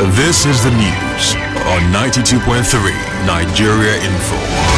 This is the news on 92.3 Nigeria Info.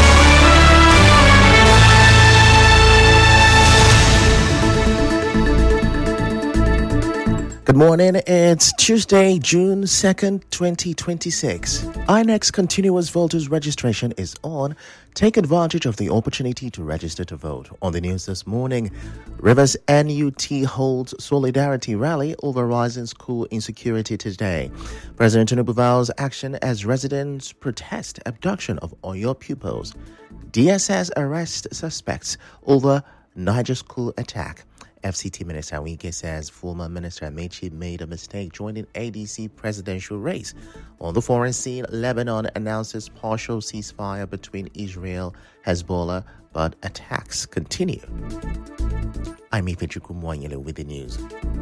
Good morning, it's Tuesday, June 2nd, 2026. INEC's continuous voters registration is on. Take advantage of the opportunity to register to vote. On the news this morning, Rivers NUT holds solidarity rally over rising school insecurity today. President Tinubu vows action as residents protest abduction of Oyo pupils. DSS arrests suspects over Niger school attack. FCT Minister Wike says former Minister Amechi made a mistake joining ADC presidential race. On the foreign scene, Lebanon announces partial ceasefire between Israel and Hezbollah, but attacks continue. I'm Ifechuku Mwanyele with the news.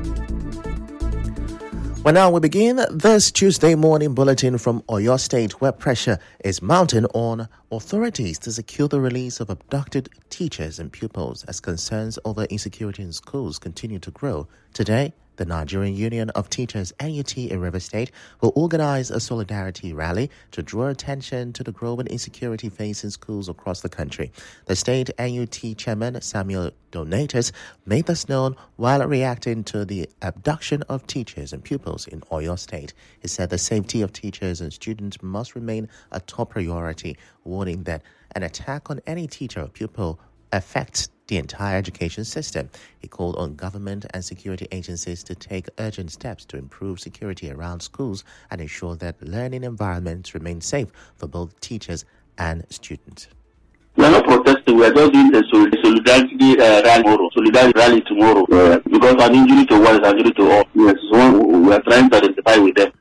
Well, now we begin this Tuesday morning bulletin from Oyo State, where pressure is mounting on authorities to secure the release of abducted teachers and pupils as concerns over insecurity in schools continue to grow. Today, the Nigerian Union of Teachers, NUT in Rivers State, will organize a solidarity rally to draw attention to the growing insecurity facing schools across the country. The state NUT chairman, Samuel Donatus, made this known while reacting to the abduction of teachers and pupils in Oyo State. He said the safety of teachers and students must remain a top priority, warning that an attack on any teacher or pupil affects the entire education system. He called on government and security agencies to take urgent steps to improve security around schools and ensure that learning environments remain safe for both teachers and students. We are not protesting, we are just doing a solidarity rally tomorrow. Because an injury to one is an injury to all. Yes, so we are trying to identify with them.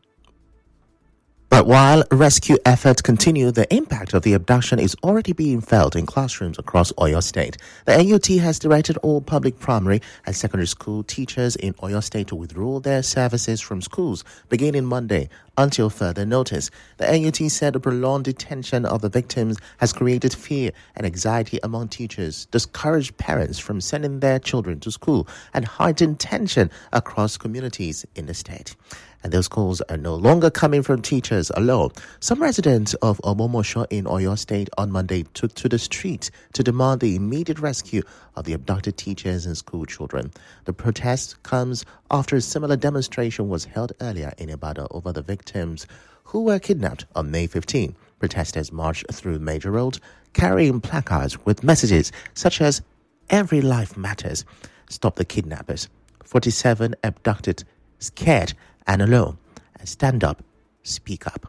But while rescue efforts continue, the impact of the abduction is already being felt in classrooms across Oyo State. The NUT has directed all public primary and secondary school teachers in Oyo State to withdraw their services from schools beginning Monday until further notice. The NUT said the prolonged detention of the victims has created fear and anxiety among teachers, discouraged parents from sending their children to school, and heightened tension across communities in the state. And those calls are no longer coming from teachers alone. Some residents of Omomosho in Oyo State on Monday took to the streets to demand the immediate rescue of the abducted teachers and school children. The protest comes after a similar demonstration was held earlier in Ibadan over the victims who were kidnapped on May 15. Protesters marched through major roads carrying placards with messages such as "Every life matters," "Stop the kidnappers," 47 abducted, scared and alone, and stand up, speak up.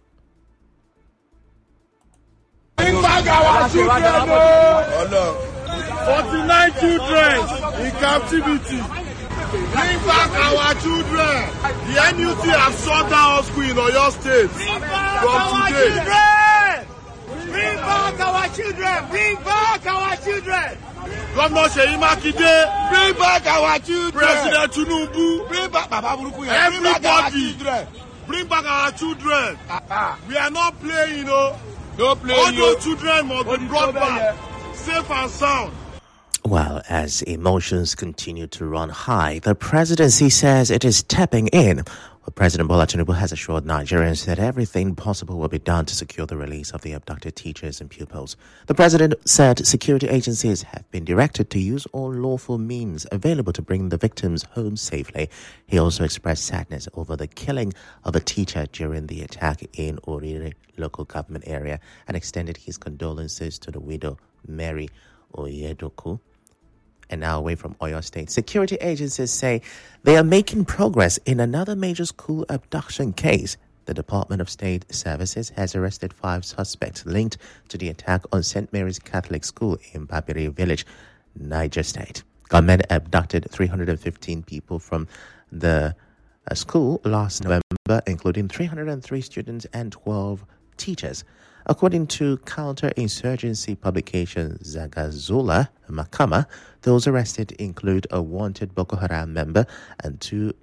Bring back our children, 49 children in captivity. Bring back our children. The NUT has shut down our school in Oyo State from today. Bring back our children. Bring back our children. Governor Seyi Makinde, bring back our children. President Tinubu, bring back everybody. Bring back our children. We are not playing, you know. All those children must be brought back safe and sound. Well, as emotions continue to run high, the presidency says it is stepping in. Well, President Bola Tinubu has assured Nigerians that everything possible will be done to secure the release of the abducted teachers and pupils. The president said security agencies have been directed to use all lawful means available to bring the victims home safely. He also expressed sadness over the killing of a teacher during the attack in Orire local government area and extended his condolences to the widow, Mary Oyedoku. And now away from Oyo State, security agencies say they are making progress in another major school abduction case. The Department of State Services has arrested 5 suspects linked to the attack on St. Mary's Catholic School in Babiri Village, Niger State. Government abducted 315 people from the school last November, including 303 students and 12 teachers. According to counter-insurgency publication Zagazola Makama, those arrested include a wanted Boko Haram member and 2